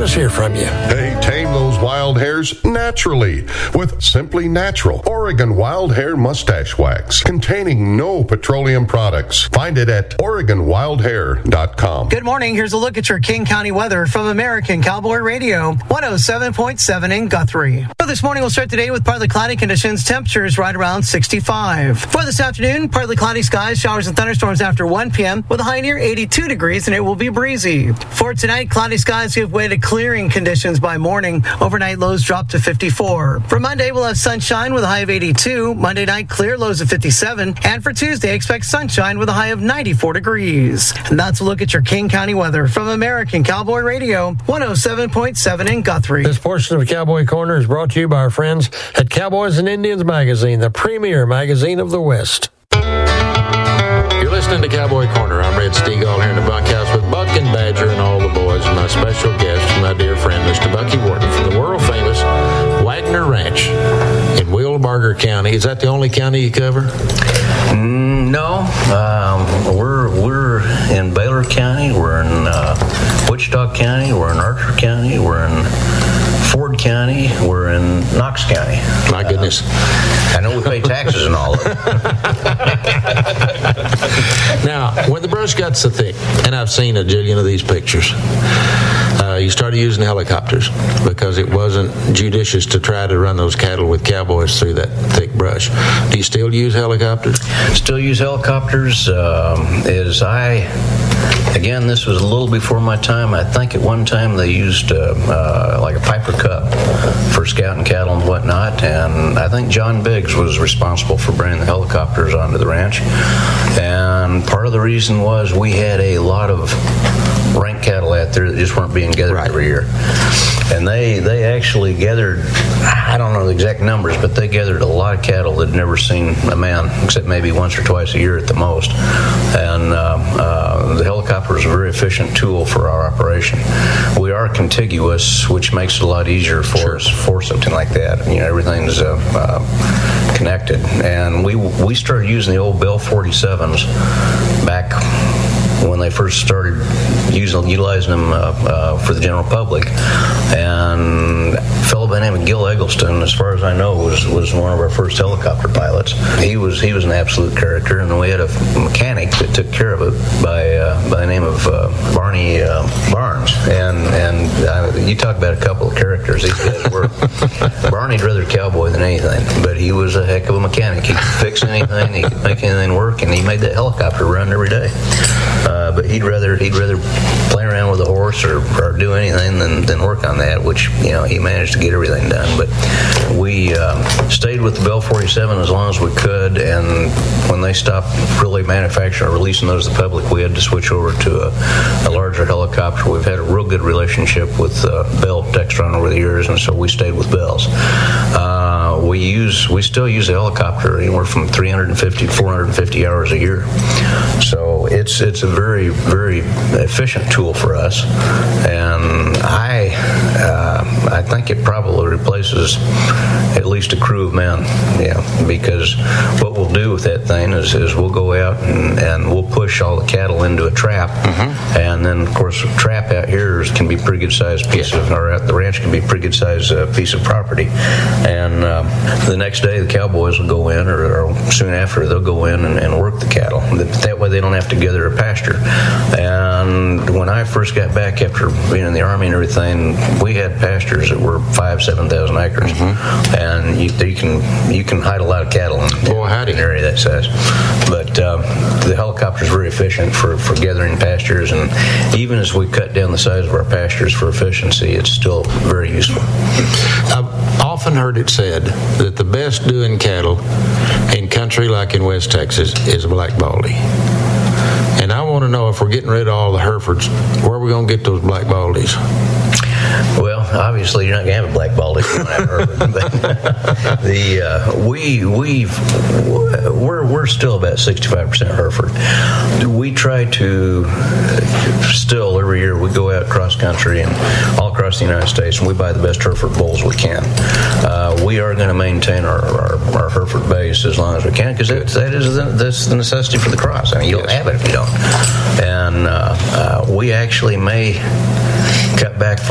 us hear from you. Hey, tame those wild hairs naturally with Simply Natural Oregon Wild Hair Mustache Wax containing no petroleum products. Find it at OregonWildHair.com. Good morning. Here's a look at your King County weather from American Cowboy Radio, 107.7 in Guthrie. So this morning we'll start today with partly cloudy conditions. Temperatures right around 65. For this afternoon, partly cloudy skies, showers and thunderstorms after 1 p.m. with a high near 82 degrees, and it will be breezy. For tonight, cloudy skies give way to clearing conditions by morning. Overnight lows drop to 54. For Monday, we'll have sunshine with a high of 82. Monday night, clear, lows of 57. And for Tuesday, expect sunshine with a high of 94 degrees. And that's a look at your King County weather from American Cowboy Radio, 107.7 in Guthrie. This portion of Cowboy Corner is brought to you by our friends at Cowboys and Indians Magazine, the premier magazine of the West. You're listening to Cowboy Corner. I'm Red Stegall here in the bunkhouse with Buck and Badger and all the boys, and my special guest, my dear friend, Mr. Bucky Wharton from the world-famous Wagner Ranch in Wilbarger County. Is that the only county you cover? No, we're in Baylor County, we're in Wichita County, we're in Archer County, we're in Ford County, we're in Knox County. My goodness. I know we pay taxes and all of it. Now, when the brush got so thick, and I've seen a jillion of these pictures, you started using helicopters because it wasn't judicious to try to run those cattle with cowboys through that thick brush. Do you still use helicopters? Still use helicopters. Again, this was a little before my time. I think at one time they used like a Piper Cup for scouting cattle and whatnot, and I think John Biggs was responsible for bringing the helicopters onto the ranch. And part of the reason was we had a lot of rank cattle out there that just weren't being gathered every year. And they actually gathered, I don't know the exact numbers, but they gathered a lot of cattle that had never seen a man, except maybe once or twice a year at the most. And the helicopter is a very efficient tool for our operation. We are contiguous, which makes it a lot easier for us for something like that. You know, everything's connected. And we started using the old Bell 47s back when they first started utilizing them for the general public. And a fellow by the name of Gil Eggleston, as far as I know, was one of our first helicopter pilots. He was an absolute character, and we had a mechanic that took care of it by the name of Barney Barnes. And you talk about a couple of characters. These guys were. Barney'd rather cowboy than anything, but he was a heck of a mechanic. He could fix anything, he could make anything work, and he made that helicopter run every day. But he'd rather play around with a horse or do anything than work on that, which, you know, he managed to get everything done. But we stayed with the Bell 47 as long as we could, and when they stopped really manufacturing or releasing those to the public, we had to switch over to a larger helicopter. We've had a real good relationship with Bell Textron over the years, and so we stayed with Bell's. We still use a helicopter anywhere from 350 to 450 hours a year. So it's a very, very efficient tool for us, and I think it probably replaces at least a crew of men. Yeah, because what we'll do with that thing is we'll go out and we'll push all the cattle into a trap, and then of course a trap out here can be a pretty good sized piece of, or at the ranch can be a pretty good sized piece of property, and the next day the cowboys will go in, or soon after they'll go in and work the cattle. That way they don't have to gather a pasture. And when I first got back after being in the Army and everything, we had pastures that were 5,000-7,000 acres, and you can hide a lot of cattle in an area that size. But the helicopter is very efficient for gathering pastures, and even as we cut down the size of our pastures for efficiency, it's still very useful. I've often heard it said that the best doing cattle in country like in West Texas is a black baldy. And I want to know, if we're getting rid of all the Herefords, where are we going to get those black baldies? Well, obviously you're not going to have a black baldy if you don't have Hereford. But we're still about 65% Hereford. We try to still every year we go out cross country and all across the United States, and we buy the best Hereford bulls we can. We are going to maintain our Hereford base as long as we can, because that's the necessity for the cross. I mean, you don't have it if you don't. And we actually may cut back